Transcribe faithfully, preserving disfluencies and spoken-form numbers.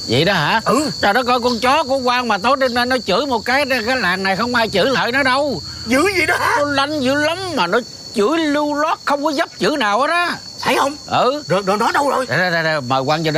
Vậy đó hả? Ừ. Trời đất ơi, con chó của quan mà tối đêm nay nó chửi một cái, cái làng này không ai chửi lại nó đâu. Dữ vậy đó hả? Nó lanh dữ lắm mà nó chửi lưu loát không có dấp chữ nào hết á. Thấy không? Ừ. Rồi, rồi nó đâu rồi? Đây, đây, đây, mời quan vô đây.